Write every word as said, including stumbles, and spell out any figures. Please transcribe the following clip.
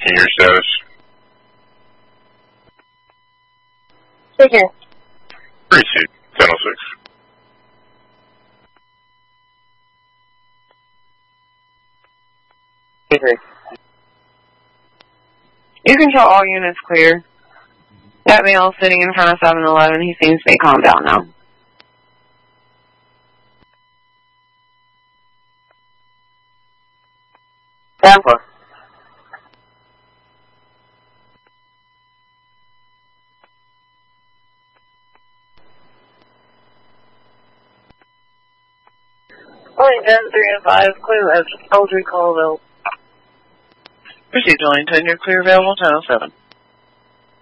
checking your status. Speaking. three C, ten oh six. Speaking. You control all units clear. That male sitting in front of seven eleven, he seems to be calmed down now. Tampa. Line ten, three and five, clear left, Eldridge Colville. Proceed to line ten, you're clear available, ten oh seven.